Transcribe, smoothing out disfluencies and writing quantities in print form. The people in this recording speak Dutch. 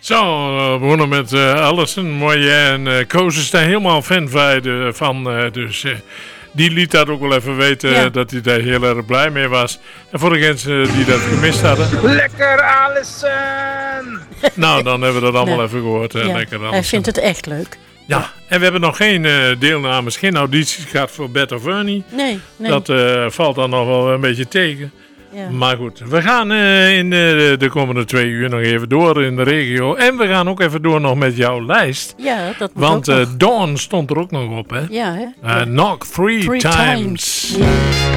Zo, we begonnen met Alison Moyet en Koos is daar helemaal fan van. Dus die liet dat ook wel even weten dat hij daar heel erg blij mee was. En voor de mensen die dat gemist hadden. Lekker Alison! Nou, dan hebben we dat allemaal even gehoord. Lekker Alison. Hij vindt het echt leuk. Ja, en we hebben nog geen deelnames, geen audities gehad voor Bert of Ernie. Nee. Dat valt dan nog wel een beetje tegen. Ja. Maar goed, we gaan in de komende 2 uur nog even door in de regio. En we gaan ook even door nog met jouw lijst. Ja, dat moet Want ook nog. Dawn stond er ook nog op, hè? Ja, hè? Knock three times. Ja.